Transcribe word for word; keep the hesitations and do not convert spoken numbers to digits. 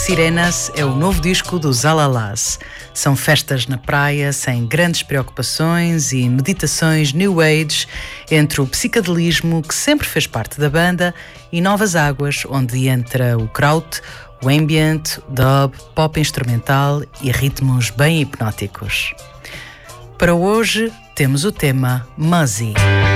Sirenas é o novo disco dos Alalás. São festas na praia, sem grandes preocupações e meditações new age entre o psicadelismo, que sempre fez parte da banda, e novas águas, onde entra o kraut, o ambient, dub, pop instrumental e ritmos bem hipnóticos. Para hoje, temos o tema Muzzy.